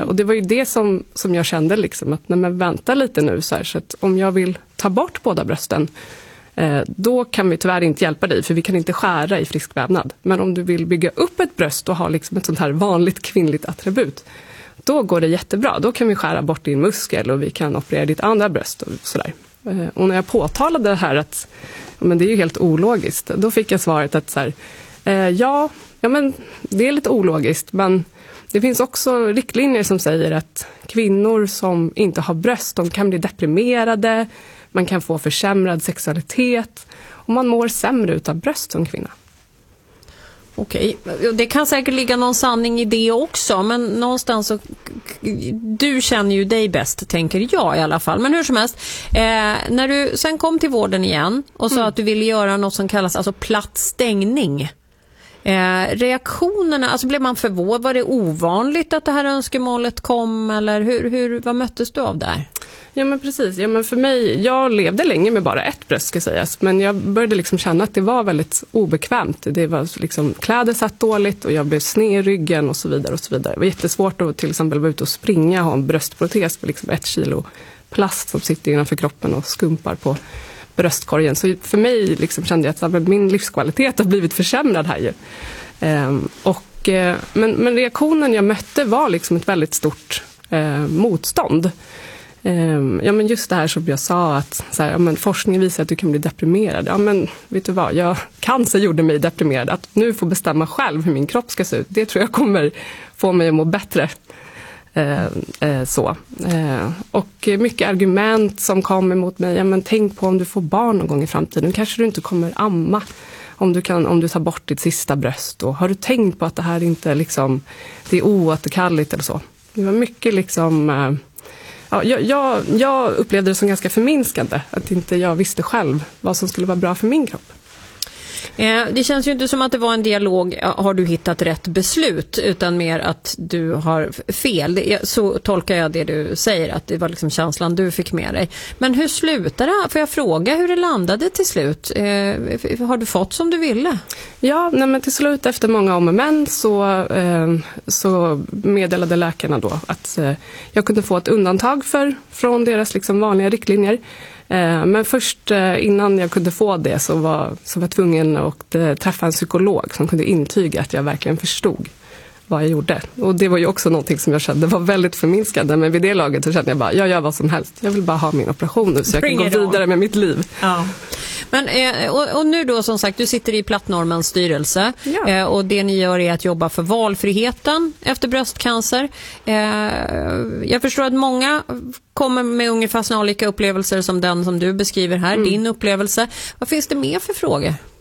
Och det var ju det som jag kände liksom, att nej, men vänta lite nu så att om jag vill ta bort båda brösten, då kan vi tyvärr inte hjälpa dig, för vi kan inte skära i frisk vävnad. Men om du vill bygga upp ett bröst och ha liksom ett sånt här vanligt kvinnligt attribut, då går det jättebra. Då kan vi skära bort din muskel och vi kan operera ditt andra bröst och sådär. Och när jag påtalade det här att men det är ju helt ologiskt, då fick jag svaret att så här, ja men det är lite ologiskt, men det finns också riktlinjer som säger att kvinnor som inte har bröst, de kan bli deprimerade, man kan få försämrad sexualitet och man mår sämre utan bröst som kvinna. Okej, det kan säkert ligga någon sanning i det också, men någonstans så, du känner ju dig bäst, tänker jag i alla fall. Men hur som helst, när du sen kom till vården igen och sa att du ville göra något som kallas alltså platt stängning, reaktionerna, alltså blev man förvånad, var det ovanligt att det här önskemålet kom, eller vad möttes du av där? Ja men precis, ja, men för mig, jag levde länge med bara ett bröst ska sägas, men jag började liksom känna att det var väldigt obekvämt. Det var liksom, kläder satt dåligt och jag blev sned i ryggen och så vidare och så vidare. Det var jättesvårt att till exempel vara ute och springa och ha en bröstprotes på liksom 1 kilo plast som sitter innanför kroppen och skumpar på bröstkorgen. Så för mig liksom kände jag att min livskvalitet har blivit försämrad här ju. Men reaktionen jag mötte var liksom ett väldigt stort motstånd. Ja men just det här som jag sa att så här, ja, men forskningen visar att du kan bli deprimerad. Ja men vet du vad, cancer gjorde mig deprimerad. Att nu få bestämma själv hur min kropp ska se ut, det tror jag kommer få mig att må bättre. Och mycket argument som kom emot mig. Ja men tänk på om du får barn någon gång i framtiden, kanske du inte kommer amma om du tar bort ditt sista bröst. Och har du tänkt på att det här inte liksom, det är oåterkalligt eller så. Det var mycket liksom... Ja, jag upplevde det som ganska förminskande att inte jag visste själv vad som skulle vara bra för min kropp. Det känns ju inte som att det var en dialog, har du hittat rätt beslut, utan mer att du har fel. Så tolkar jag det du säger, att det var liksom känslan du fick med dig. Men hur slutade det? Får jag fråga hur det landade till slut? Har du fått som du ville? Ja, men till slut efter många om och men så meddelade läkarna då att jag kunde få ett undantag från deras liksom vanliga riktlinjer. Men först innan jag kunde få det så var jag tvungen att träffa en psykolog som kunde intyga att jag verkligen förstod vad jag gjorde. Och det var ju också någonting som jag kände var väldigt förminskande. Men vid det laget så kände jag bara, jag gör vad som helst. Jag vill bara ha min operation nu så jag kan gå vidare med mitt liv. Ja. Men, och nu då som sagt, du sitter i Plattnormens styrelse. Ja. Och det ni gör är att jobba för valfriheten efter bröstcancer. Jag förstår att många kommer med ungefär snarlika upplevelser som den som du beskriver här, din upplevelse. Vad finns det mer för frågor?